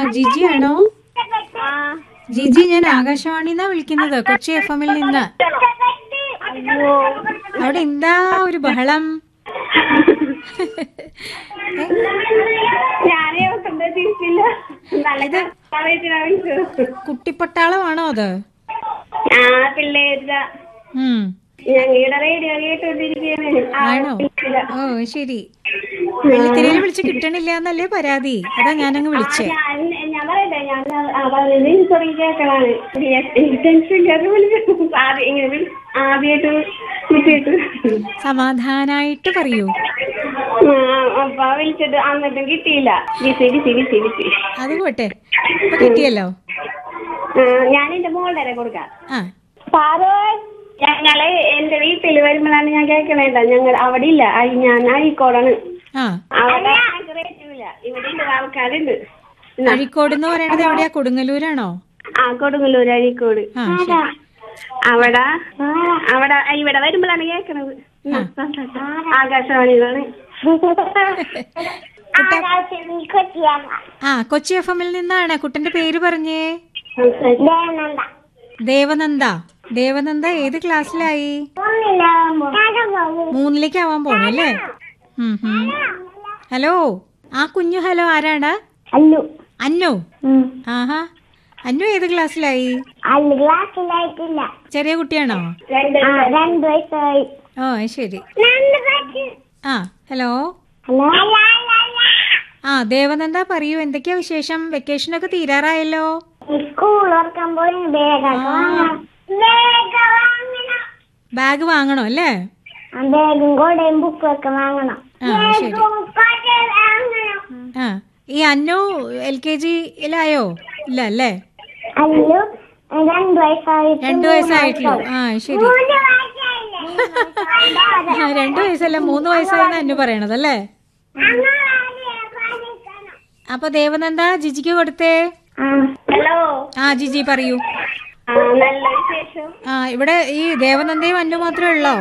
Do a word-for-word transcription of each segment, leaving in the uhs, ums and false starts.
ജിജിയാണോ? ജിജി, ഞാൻ ആകാശവാണിന്നാ വിളിക്കുന്നത്, കൊച്ചി എഫ് എമ്മിൽ നിന്ന്. അവിടെ എന്താ ഒരു ബഹളം? കുട്ടിപ്പട്ടാളമാണോ അത്? ആണോ? ഓ ശരി. വെള്ളിത്തിരയിൽ വിളിച്ച് കിട്ടണില്ല എന്നല്ലേ പരാതി? അതാ ഞാനങ്ങ് വിളിച്ചേ. സമാധാനായിട്ട് പറയൂ. വിളിച്ചത് അന്നിട്ടും കിട്ടിയില്ല. അത് പോട്ടെ, ഇപ്പൊ കിട്ടിയല്ലോ. ഞാൻ എന്റെ മോളുടെ കൊടുക്കാം. ഞങ്ങള് എന്റെ വീട്ടിൽ വരുമ്പോഴാണ് ഞാൻ കേൾക്കണേണ്ട. ഞങ്ങൾ അവിടെ ഇല്ല, ഞാൻ അഴീക്കോടാണ്. അവിടെ ഇവിടെ ഉണ്ട്, ആൾക്കാരുണ്ട്. അഴീക്കോട് എന്ന് പറയണത് എവിടെയാ? കൊടുങ്ങല്ലൂരാണോ? ആ, കൊടുങ്ങല്ലൂർ, അഴീക്കോട്. അവിടെ അവിടെ ഇവിടെ വരുമ്പോഴാണ് കേൾക്കണത്. ആകാശവാണിയിലാണ്. ആ, കൊച്ചി എഫ് എമ്മിൽ നിന്നാണ്. കുട്ടന്റെ പേര് പറഞ്ഞേ. ദേവനന്ദ. ദേവനന്ദ ഏത് ക്ലാസ്സിലായി? മൂന്നിലേക്ക് ആവാൻ പോണു അല്ലേ? ഹലോ, ആ കുഞ്ഞു ഹലോ ആരാണ്? അന്നു. ആഹാ, അന്നു ഏത് ക്ലാസ്സിലായി? ചെറിയ കുട്ടിയാണോ? ഓ ശരി. ആ ഹലോ. ആ ദേവനന്ദ പറയൂ, എന്തൊക്കെയാ വിശേഷം? വെക്കേഷൻ ഒക്കെ തീരാറായല്ലോ. ബാഗ് വാങ്ങണോ അല്ലേ? ആ, ഈ അന്നു എൽ കെ ജിയിലായോ? ഇല്ല അല്ലേ? രണ്ടു വയസ്സായിട്ടുള്ളൂ. ആ ശരി. രണ്ടു വയസ്സല്ല, മൂന്ന് വയസ്സായെന്ന് അന്നു പറയണത് അല്ലേ? അപ്പൊ ദേവനന്ദ ജിജിക്ക് കൊടുത്തേ. ഹലോ. ആ ജിജി പറയൂ. നല്ല വിശേഷം. ആ, ഇവിടെ ഈ ദേവനന്ദയും അന്നു മാത്രമേ ഉള്ളോ?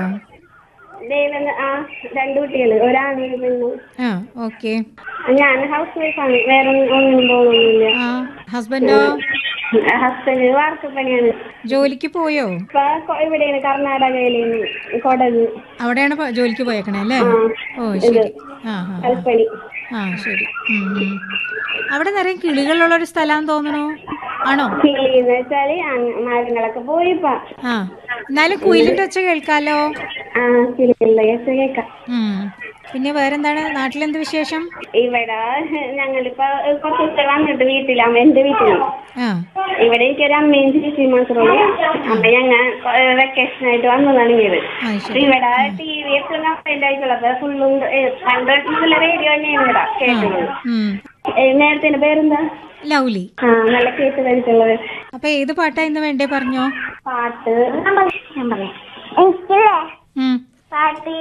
രണ്ടു കുട്ടികള്, ഒരാണ് ഒരു പെണ്ണും. ആ ഓക്കെ. ഞാൻ ഹൗസ് വൈഫാണ്, വേറെ ഒന്നും പോകുന്നില്ല. ആ, ഹസ്ബൻഡോ? ഹസ്ബൻഡ് വാർക്കപ്പണിയാണ്. ജോലിക്ക് പോയോ? ഇവിടെയാണ്, കർണാടകയിലാണ്, കൊടക്. അവിടെയാണ് ജോലിക്ക് പോയേക്കണേ അല്ലേ? ഓ ശരി. ആ കൽപ്പണി. ആ ശരി. അവിടെ നിറയെ കിളികളുള്ളൊരു സ്ഥലം തോന്നണു, ആണോ? കിളിന്ന് വെച്ചാല് മരങ്ങളൊക്കെ പോയിപ്പാ. ആ, എന്നാലും കുയിലിന്റെ ഒച്ച കേൾക്കാലോ. ആ, കിളികളുടെ ഒച്ച കേൾക്കാം. പിന്നെ വേറെന്താണ്? നാട്ടിലെന്ത് വിശേഷം? ഇവിടെ ഞങ്ങളിപ്പോ കുറച്ച് ദിവസം വന്നിട്ട് വീട്ടിലാണ്, എന്റെ വീട്ടിലാണ്. ഇവിടെ എനിക്കൊരു അമ്മയും ചേച്ചിയും മാത്രമേ ഉള്ളൂ. അമ്മ ഞങ്ങൾ വെക്കേഷൻ ആയിട്ട് വന്നതാണ് ഇങ്ങനെ. ഇവിടെ ടി വി ഒക്കെ കംപ്ലൈന്റ് ആയിട്ടുള്ളത് ഫുള്ളും പണ്ട് നല്ല റേഡിയോ തന്നെയാണ് ഇവിടെ കേൾക്കുന്നത്. നേരത്തെ പേരെന്താ? ലൗലി. ആ, നല്ല കേട്ട് കഴിച്ചുള്ളത്. അപ്പൊ ഏത് പാട്ടാ ഇന്ന് വേണ്ടേ പറഞ്ഞോ? പാട്ട് ഞാൻ പറയാം. എനിക്കില്ലേ പാട്ട്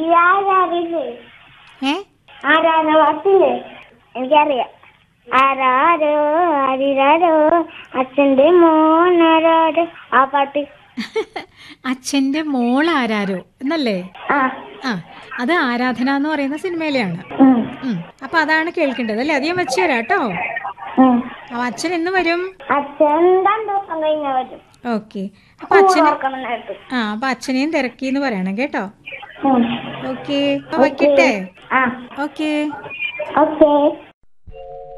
ആരാധന പാട്ടില്ലേ എനിക്കറിയാം. ആരാരോ ആരിരാരോ അച്ഛന്റെ മോനാരോ, ആ പാട്ട്. അച്ഛന്റെ മോൾ ആരാരോ എന്നല്ലേ? ആ, അത് ആരാധന എന്ന് പറയുന്ന സിനിമയിലെയാണ്. അപ്പൊ അതാണ് കേൾക്കേണ്ടത് അല്ലേ? അധികം വെച്ചു തരാം കേട്ടോ. അച്ഛൻ എന്ന് വരും? അച്ഛൻ രണ്ടു ദിവസം കഴിഞ്ഞ വരും. ഓക്കെ. അപ്പൊ അച്ഛനെ ആ അപ്പൊ അച്ഛനെയും തിരക്കിന്ന് പറയണം കേട്ടോ. ഓക്കെ, അപ്പൊ വയ്ക്കട്ടെ. ഓക്കെ. ഓക്കെ. ഓക്കെ.